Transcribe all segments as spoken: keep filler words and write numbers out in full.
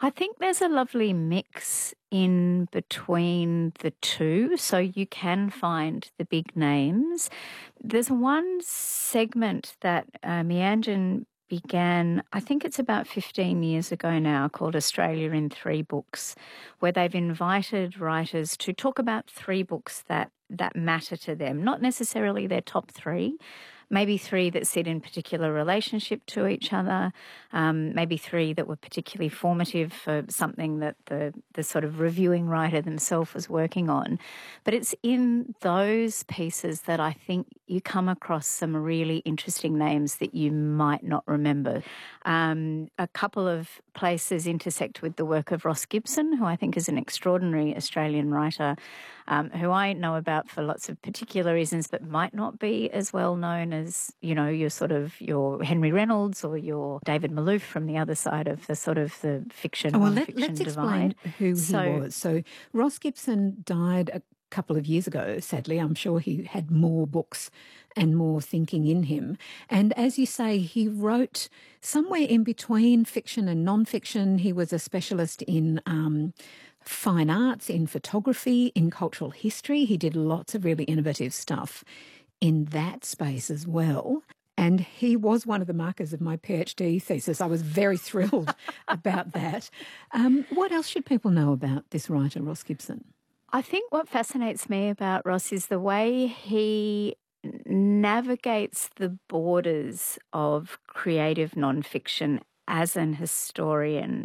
I think there's a lovely mix in between the two, so you can find the big names. There's one segment that uh, Meanjin began, I think it's about fifteen years ago now, called Australia in Three Books, where they've invited writers to talk about three books that, that matter to them, not necessarily their top three, maybe three that sit in particular relationship to each other, um, maybe three that were particularly formative for something that the, the sort of reviewing writer themselves was working on. But it's in those pieces that I think you come across some really interesting names that you might not remember. Um, a couple of places intersect with the work of Ross Gibson, who I think is an extraordinary Australian writer, um, who I know about for lots of particular reasons, but might not be as well known as, you know, your sort of your Henry Reynolds or your David Malouf from the other side of the sort of the fiction Oh, well, non-fiction let, let's divide. explain who So- he was. So Ross Gibson died a couple of years ago, sadly. I'm sure he had more books and more thinking in him. And as you say, he wrote somewhere in between fiction and non-fiction. He was a specialist in um, fine arts, in photography, in cultural history. He did lots of really innovative stuff in that space as well. And he was one of the markers of my PhD thesis. I was very thrilled about that. Um, what else should people know about this writer, Ross Gibson? I think what fascinates me about Ross is the way he navigates the borders of creative nonfiction as an historian.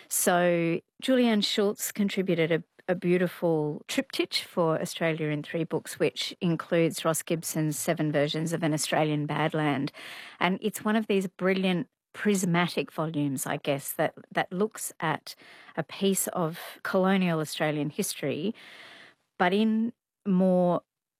So Julianne Schultz contributed a a beautiful triptych for Australia in Three Books, which includes Ross Gibson's Seven Versions of an Australian Badland. And it's one of these brilliant prismatic volumes, I guess, that, that looks at a piece of colonial Australian history, but in more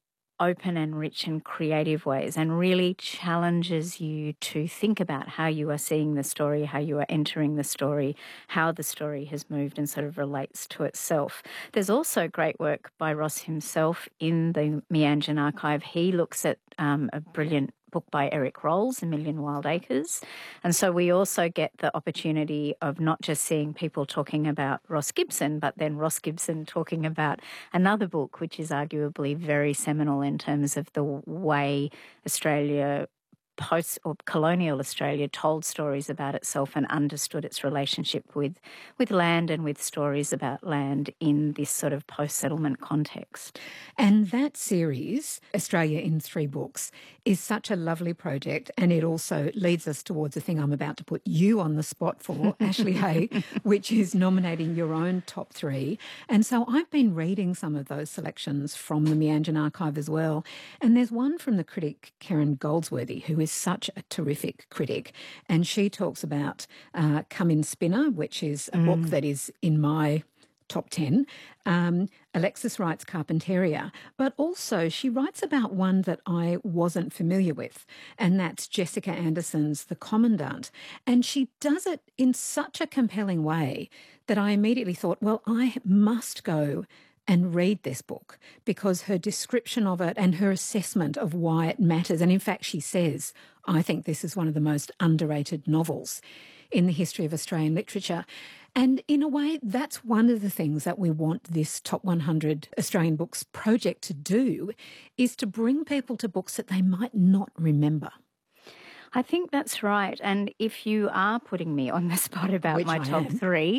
open and rich and creative ways, and really challenges you to think about how you are seeing the story, how you are entering the story, how the story has moved and sort of relates to itself. There's also great work by Ross himself in the Meanjin archive. He looks at um, a brilliant book by Eric Rolls, A Million Wild Acres. And so we also get the opportunity of not just seeing people talking about Ross Gibson, but then Ross Gibson talking about another book, which is arguably very seminal in terms of the way Australia, post or colonial Australia, told stories about itself and understood its relationship with, with land and with stories about land in this sort of post-settlement context. And that series, Australia in Three Books, is such a lovely project, and it also leads us towards the thing I'm about to put you on the spot for, Ashley Hay, which is nominating your own top three. And so I've been reading some of those selections from the Meanjin archive as well. And there's one from the critic Karen Goldsworthy, who is such a terrific critic. And she talks about uh, Come In Spinner, which is a mm. book that is in my top ten. Um, Alexis writes Carpentaria, but also she writes about one that I wasn't familiar with, and that's Jessica Anderson's The Commandant. And she does it in such a compelling way that I immediately thought, well, I must go and read this book, because her description of it and her assessment of why it matters, and in fact she says, I think this is one of the most underrated novels in the history of Australian literature. And in a way, that's one of the things that we want this Top one hundred Australian Books project to do, is to bring people to books that they might not remember. I think that's right. And if you are putting me on the spot about Which my I top am. three,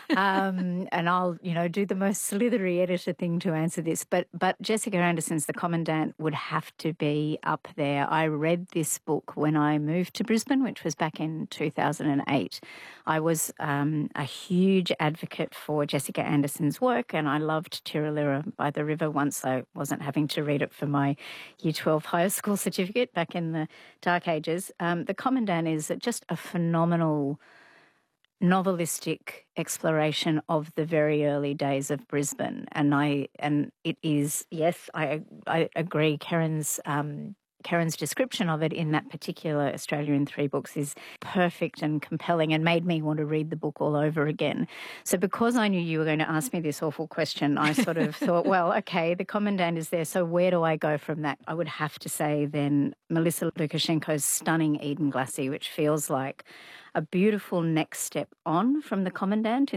um, and I'll, you know, do the most slithery editor thing to answer this, but but Jessica Anderson's The Commandant would have to be up there. I read this book when I moved to Brisbane, which was back in two thousand eight. I was um, a huge advocate for Jessica Anderson's work, and I loved Tiralira by the River once I wasn't having to read it for my Year twelve higher school certificate back in the dark ages. Um, the Commandant is just a phenomenal novelistic exploration of the very early days of Brisbane, and I and it is yes, I I agree. Karen's um, Karen's description of it in that particular Australia in Three Books is perfect and compelling, and made me want to read the book all over again. So because I knew you were going to ask me this awful question, I sort of thought, well, okay, The Commandant is there, so where do I go from that? I would have to say then Melissa Lukashenko's stunning Eden Glassy, which feels like a beautiful next step on from The Commandant